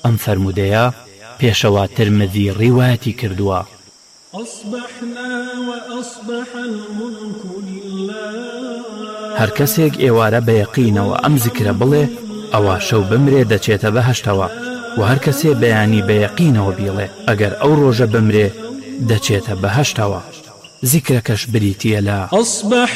ئەم فەرمودەیە پێشەوا ترمذی ڕیوایەتی کردووە. هەر کەسێک ئێوارە بە یەقینەوە ئەم زیکرە بڵێ ئەوە شەو بمرێ دەچێتە بەهەشتەوە، و هەر کەسێ بەیانی بە یەقینەوە بیڵێ ئەگەر ئەو ڕۆژە بمرێ دەچێتە بەهەشتەوە. زیکرەکەش بریتیە لە